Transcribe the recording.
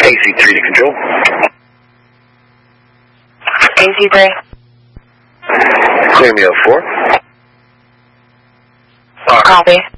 AC3 to control. AC3. Clear me up 4. Copy.